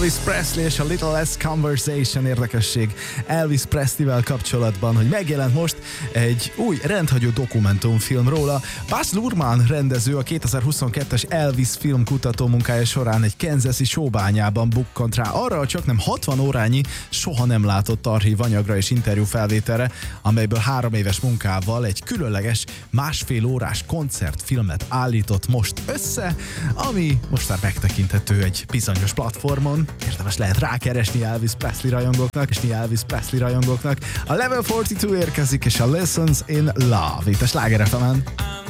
Elvis Presley és a Little Less Conversation érdekesség Elvis Presleyvel kapcsolatban, hogy megjelent most egy új rendhagyó dokumentumfilm róla. Baz Luhrmann rendező a 2022-es Elvis film kutató munkája során egy kansasi sóbányában bukkant rá arra a csaknem 60 órányi, soha nem látott archív anyagra és interjú felvételre, amelyből 3 éves munkával egy különleges 1,5 órás koncertfilmet állított most össze, ami most már megtekinthető egy bizonyos platformon. Érdemes lehet rákeresni Elvis Presley rajongóknak, A Level 42 érkezik, és a Lessons in Love itt a Sláger FM-en.